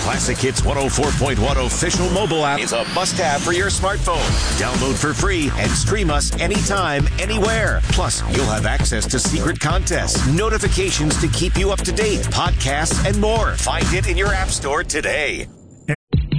Classic Hits 104.1 official mobile app is a must-have for your smartphone. Download for free and stream us anytime, anywhere. Plus, you'll have access to secret contests, notifications to keep you up to date, podcasts, and more. Find it in your app store today.